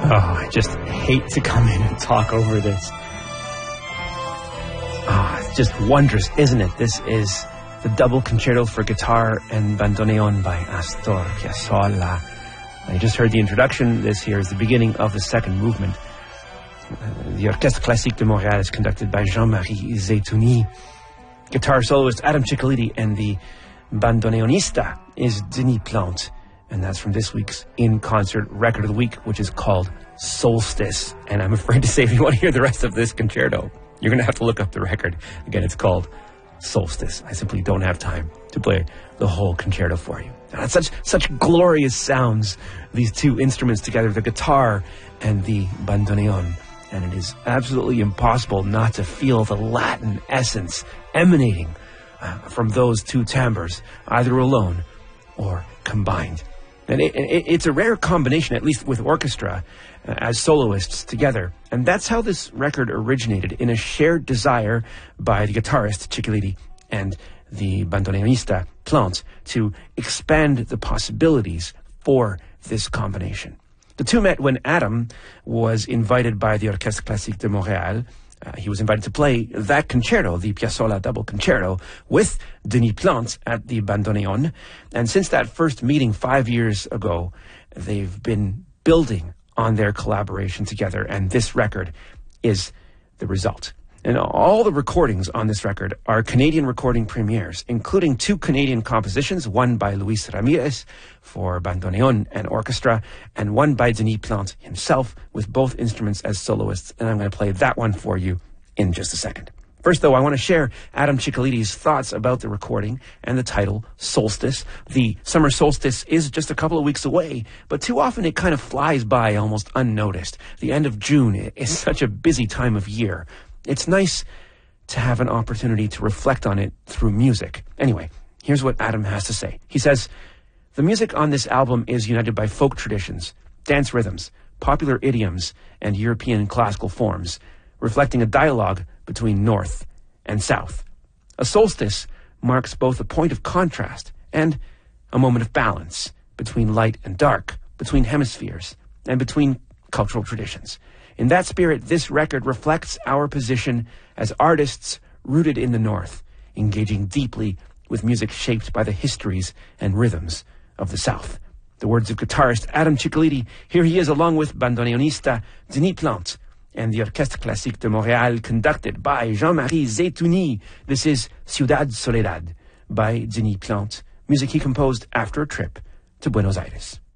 I just hate to come in and talk over this. It's just wondrous, isn't it? This is the double concerto for guitar and bandoneon by Astor Piazzolla. I just heard the introduction. This here is the beginning of the second movement. The Orchestre Classique de Montréal is conducted by Jean-Marie Zetouni. Guitar soloist Adam Ciccoliti, and the bandoneonista is Denis Plante. And that's from this week's in-concert record of the week, which is called Solstice. And I'm afraid to say, if you want to hear the rest of this concerto, you're going to have to look up the record. Again, it's called Solstice. I simply don't have time to play the whole concerto for you. And it's such glorious sounds, these two instruments together, the guitar and the bandoneon. And it is absolutely impossible not to feel the Latin essence emanating from those two timbres, either alone or combined. And it's a rare combination, at least with orchestra, as soloists together. And that's how this record originated, in a shared desire by the guitarist Ciccoliti and the bandoneonista Plante to expand the possibilities for this combination. The two met when Adam was invited by the Orchestre Classique de Montréal. He was invited to play that concerto, the Piazzolla double concerto, with Denis Plante at the bandoneon. And since that first meeting 5 years ago, they've been building on their collaboration together, and this record is the result. And all the recordings on this record are Canadian recording premieres, including 2 Canadian compositions, one by Luis Ramirez for bandoneon and orchestra, and one by Denis Plante himself, with both instruments as soloists. And I'm going to play that one for you in just a second. First, though, I want to share Adam Ciccoliti's thoughts about the recording and the title, Solstice. The summer solstice is just a couple of weeks away, but too often it kind of flies by almost unnoticed. The end of June is such a busy time of year. It's nice to have an opportunity to reflect on it through music. Anyway, here's what Adam has to say. He says, the music on this album is united by folk traditions, dance rhythms, popular idioms, and European classical forms, reflecting a dialogue between North and South. A solstice marks both a point of contrast and a moment of balance between light and dark, between hemispheres, and between cultural traditions. In that spirit, this record reflects our position as artists rooted in the North, engaging deeply with music shaped by the histories and rhythms of the South. The words of guitarist Adam Ciccoliti. Here he is along with bandoneonista Denis Plante and the Orchestre Classique de Montréal, conducted by Jean-Marie Zetouni. This is Ciudad Soledad by Denis Plante, music he composed after a trip to Buenos Aires.